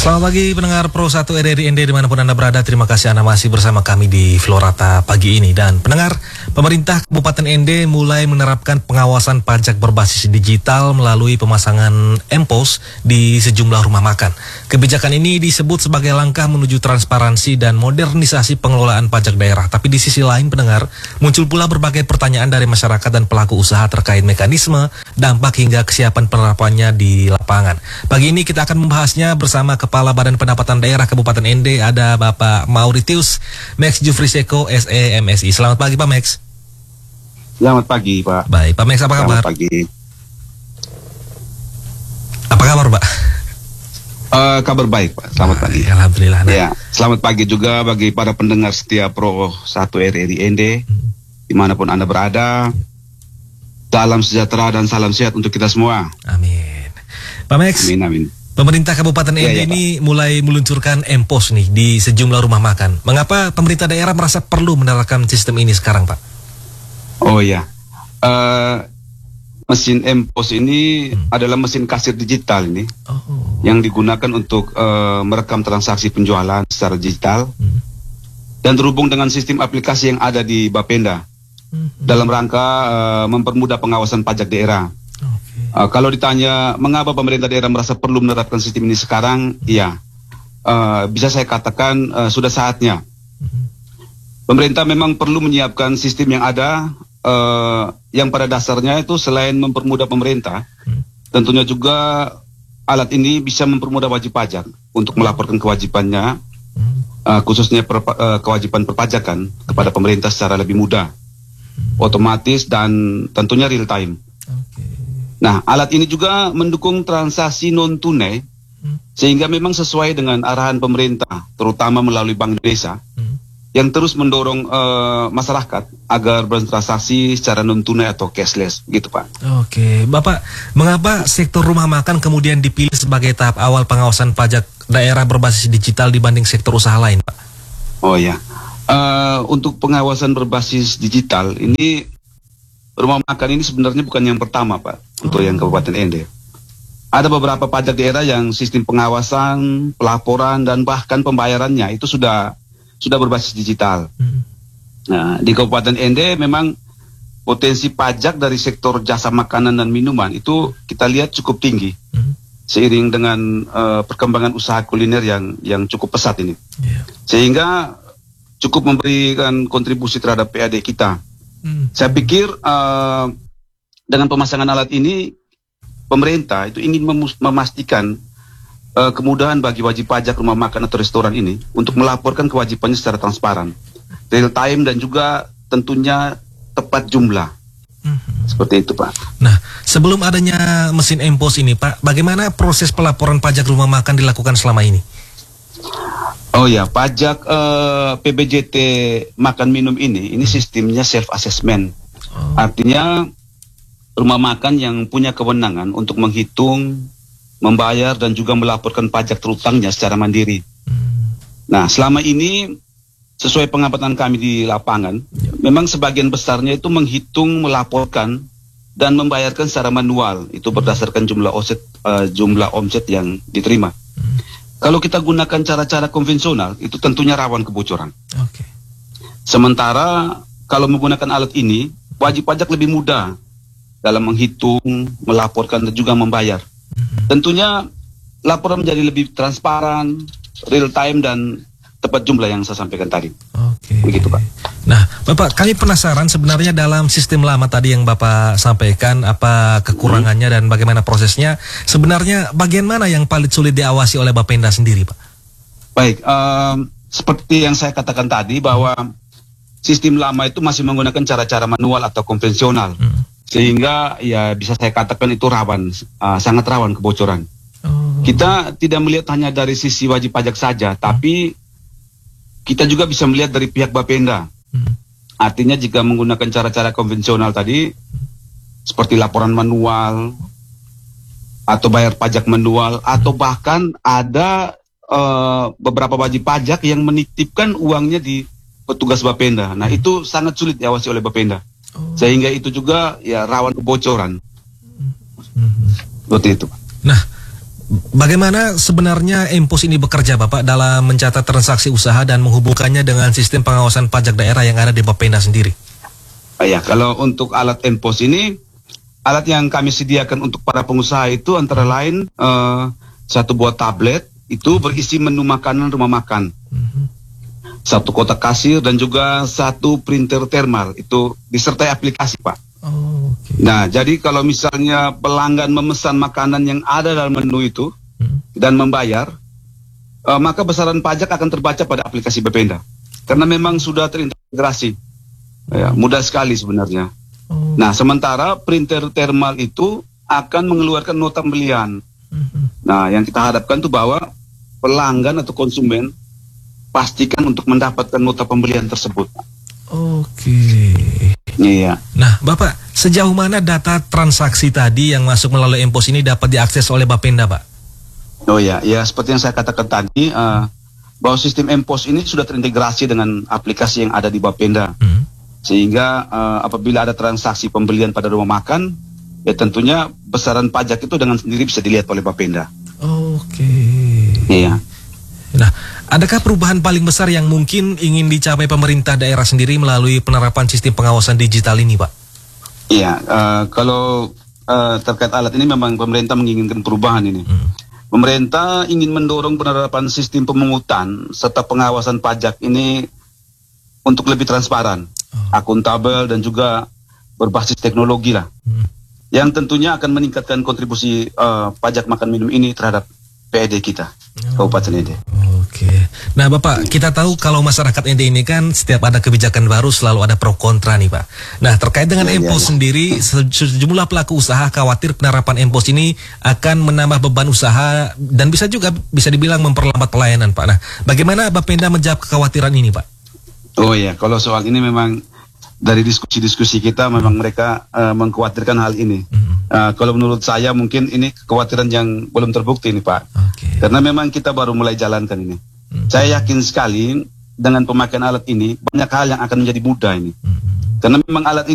Selamat pagi pendengar Pro 1 RRI ND dimanapun Anda berada. Terima kasih Anda masih bersama kami di Florata pagi ini. Dan pendengar, pemerintah Kabupaten ND mulai menerapkan pengawasan pajak berbasis digital melalui pemasangan MPOS di sejumlah rumah makan. Kebijakan ini disebut sebagai langkah menuju transparansi dan modernisasi pengelolaan pajak daerah. Tapi di sisi lain pendengar, muncul pula berbagai pertanyaan dari masyarakat dan pelaku usaha terkait mekanisme, dampak hingga kesiapan penerapannya di lapangan. Pagi ini kita akan membahasnya bersama Kepala Badan Pendapatan Daerah Kabupaten ND, ada Bapak Mauritius Max Jufriseko SE MSI. Selamat pagi Pak Max. Selamat pagi Pak. Baik Pak Max, apa kabar? Selamat pagi. Apa kabar Pak? Kabar baik Pak, selamat pagi. Alhamdulillah. Ya, selamat pagi juga bagi para pendengar setia Pro 1 RRI ND, dimanapun Anda berada. Salam sejahtera dan salam sehat untuk kita semua. Amin. Pak Max, Amin. pemerintah Kabupaten ND ini mulai meluncurkan MPOS nih di sejumlah rumah makan. Mengapa pemerintah daerah merasa perlu menerapkan sistem ini sekarang Pak? Oh ya, mesin MPOS ini adalah mesin kasir digital ini, yang digunakan untuk merekam transaksi penjualan secara digital dan terhubung dengan sistem aplikasi yang ada di Bapenda dalam rangka mempermudah pengawasan pajak daerah. Kalau ditanya mengapa pemerintah daerah merasa perlu menerapkan sistem ini sekarang, ya bisa saya katakan sudah saatnya. Pemerintah memang perlu menyiapkan sistem yang ada, yang pada dasarnya itu selain mempermudah pemerintah, tentunya juga alat ini bisa mempermudah wajib pajak untuk melaporkan kewajibannya, khususnya kewajiban perpajakan kepada pemerintah secara lebih mudah, otomatis dan tentunya real time. Nah, alat ini juga mendukung transaksi non-tunai, sehingga memang sesuai dengan arahan pemerintah, terutama melalui Bank Indonesia, yang terus mendorong masyarakat agar bertransaksi secara non-tunai atau cashless, gitu Pak. Oke, Bapak, mengapa sektor rumah makan kemudian dipilih sebagai tahap awal pengawasan pajak daerah berbasis digital dibanding sektor usaha lain, Pak? Oh ya, untuk pengawasan berbasis digital ini, rumah makan ini sebenarnya bukan yang pertama Pak, untuk yang Kabupaten ND. Ada beberapa pajak daerah yang sistem pengawasan, pelaporan, dan bahkan pembayarannya itu sudah berbasis digital. Nah, di Kabupaten ND memang potensi pajak dari sektor jasa makanan dan minuman itu kita lihat cukup tinggi, seiring dengan perkembangan usaha kuliner yang cukup pesat ini, sehingga cukup memberikan kontribusi terhadap PAD kita. Saya pikir dengan pemasangan alat ini, pemerintah itu ingin memastikan kemudahan bagi wajib pajak rumah makan atau restoran ini untuk melaporkan kewajibannya secara transparan, real time, dan juga tentunya tepat jumlah. Seperti itu Pak. Nah, sebelum adanya mesin MPOS ini Pak, bagaimana proses pelaporan pajak rumah makan dilakukan selama ini? Oh ya, pajak PBJT makan minum ini sistemnya self assessment. Artinya rumah makan yang punya kewenangan untuk menghitung, membayar, dan juga melaporkan pajak terutangnya secara mandiri. Nah, selama ini sesuai pengamatan kami di lapangan, memang sebagian besarnya itu menghitung, melaporkan, dan membayarkan secara manual. Itu berdasarkan jumlah omset yang diterima. Kalau kita gunakan cara-cara konvensional, itu tentunya rawan kebocoran. Sementara kalau menggunakan alat ini, wajib pajak lebih mudah dalam menghitung, melaporkan, dan juga membayar. Tentunya laporan menjadi lebih transparan, real time, dan tepat jumlah yang saya sampaikan tadi. Begitu Pak. Nah, Bapak, kami penasaran sebenarnya dalam sistem lama tadi yang Bapak sampaikan, apa kekurangannya dan bagaimana prosesnya. Sebenarnya bagian mana yang paling sulit diawasi oleh Bapenda sendiri, Pak? Baik, seperti yang saya katakan tadi, bahwa sistem lama itu masih menggunakan cara-cara manual atau konvensional, sehingga ya bisa saya katakan itu rawan, sangat rawan kebocoran. Kita tidak melihat hanya dari sisi wajib pajak saja, tapi kita juga bisa melihat dari pihak Bapenda. Artinya jika menggunakan cara-cara konvensional tadi, seperti laporan manual, atau bayar pajak manual, atau bahkan ada beberapa wajib pajak yang menitipkan uangnya di petugas Bapenda. Nah, itu sangat sulit diawasi oleh Bapenda. Sehingga itu juga ya rawan kebocoran. Seperti itu. Nah, Bagaimana sebenarnya Empos ini bekerja Bapak dalam mencatat transaksi usaha dan menghubungkannya dengan sistem pengawasan pajak daerah yang ada di Bapenda sendiri? Ya, kalau untuk alat Empos ini, alat yang kami sediakan untuk para pengusaha itu antara lain satu buah tablet itu berisi menu makanan rumah makan, satu kotak kasir dan juga satu printer thermal itu disertai aplikasi Pak. Nah, jadi kalau misalnya pelanggan memesan makanan yang ada dalam menu itu dan membayar, maka besaran pajak akan terbaca pada aplikasi Bapenda. Karena memang sudah terintegrasi. Ya, mudah sekali sebenarnya. Nah, sementara printer thermal itu akan mengeluarkan nota pembelian. Nah, yang kita harapkan itu bahwa pelanggan atau konsumen pastikan untuk mendapatkan nota pembelian tersebut. Iya. Nah, Bapak, sejauh mana data transaksi tadi yang masuk melalui Empos ini dapat diakses oleh Bapenda, Pak? Oh ya, seperti yang saya katakan tadi, bahwa sistem Empos ini sudah terintegrasi dengan aplikasi yang ada di Bapenda. Sehingga apabila ada transaksi pembelian pada rumah makan, ya tentunya besaran pajak itu dengan sendiri bisa dilihat oleh Bapenda. Iya. Nah, adakah perubahan paling besar yang mungkin ingin dicapai pemerintah daerah sendiri melalui penerapan sistem pengawasan digital ini, Pak? Iya, kalau terkait alat ini memang pemerintah menginginkan perubahan ini. Pemerintah ingin mendorong penerapan sistem pemungutan serta pengawasan pajak ini untuk lebih transparan, akuntabel dan juga berbasis teknologi lah. Yang tentunya akan meningkatkan kontribusi pajak makan minum ini terhadap PED kita, Kabupaten Ende. Nah Bapak, kita tahu kalau masyarakat Ende ini kan setiap ada kebijakan baru selalu ada pro kontra nih Pak. Nah terkait dengan Empos sendiri, sejumlah pelaku usaha khawatir penerapan Empos ini akan menambah beban usaha dan bisa dibilang memperlambat pelayanan Pak. Nah bagaimana Bapenda menjawab kekhawatiran ini Pak? Oh ya, kalau soal ini memang dari diskusi-diskusi kita memang mereka mengkhawatirkan hal ini. Kalau menurut saya mungkin ini kekhawatiran yang belum terbukti nih Pak. Karena memang kita baru mulai jalankan ini. Saya yakin sekali dengan pemakaian alat ini banyak hal yang akan menjadi mudah ini. Karena memang alat ini